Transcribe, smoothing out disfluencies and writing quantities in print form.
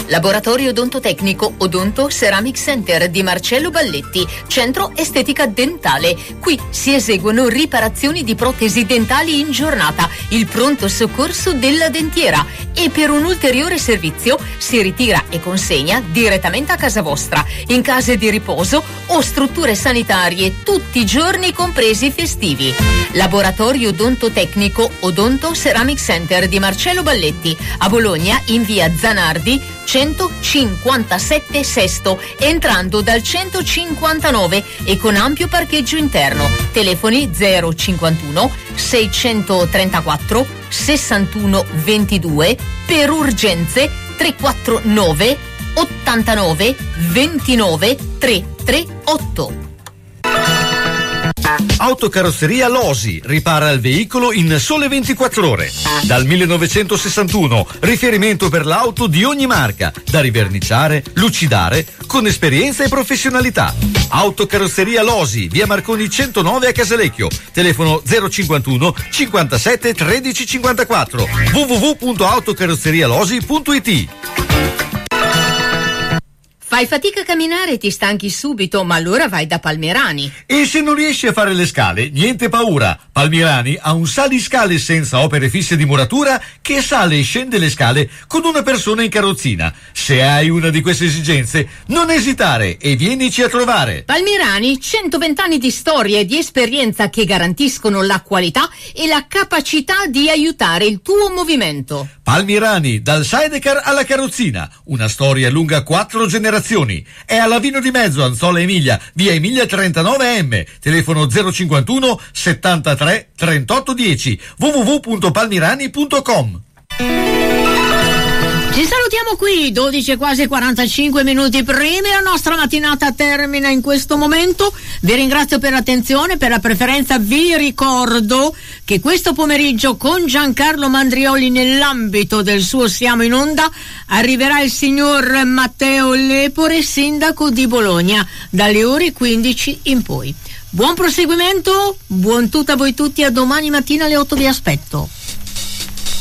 Laboratorio odontotecnico Odonto Ceramic Center di Marcello Balletti, centro estetica dentale. Qui si eseguono riparazioni di protesi dentali in giornata, il pronto soccorso della dentiera, e per un ulteriore servizio si ritira e consegna direttamente a casa vostra, in case di riposo o strutture sanitarie, tutti i giorni compresi i festivi. Laboratorio odontotecnico Odonto Ceramic Center di Marcello Balletti, a Bologna in via Zanardi 157 Sesto, entrando dal 159 e con ampio parcheggio interno. Telefoni 051 634 61 22, per urgenze 349 89 29 338. Autocarrozzeria Losi ripara il veicolo in sole 24 ore. Dal 1961, riferimento per l'auto di ogni marca, da riverniciare, lucidare, con esperienza e professionalità. Autocarrozzeria Losi, via Marconi 109 a Casalecchio, telefono 051 57 13 54, www.autocarrozzerialosi.it. Fai fatica a camminare e ti stanchi subito, ma allora vai da Palmirani. E se non riesci a fare le scale, niente paura. Palmirani ha un saliscale senza opere fisse di muratura che sale e scende le scale con una persona in carrozzina. Se hai una di queste esigenze, non esitare e vienici a trovare. Palmirani, 120 anni di storia e di esperienza che garantiscono la qualità e la capacità di aiutare il tuo movimento. Palmirani, dal sidecar alla carrozzina, una storia lunga 4 generazioni. È alla Vino di Mezzo, Anzola Emilia, via Emilia 39M, telefono 051 73 38 10, www.palmirani.com. Ci salutiamo qui, 12 quasi 45 minuti primi, la nostra mattinata termina in questo momento. Vi ringrazio per l'attenzione, per la preferenza. Vi ricordo che questo pomeriggio con Giancarlo Mandrioli, nell'ambito del suo Siamo in Onda, arriverà il signor Matteo Lepore, sindaco di Bologna, dalle ore 15 in poi. Buon proseguimento, buon tutto a voi tutti, a domani mattina alle 8 vi aspetto.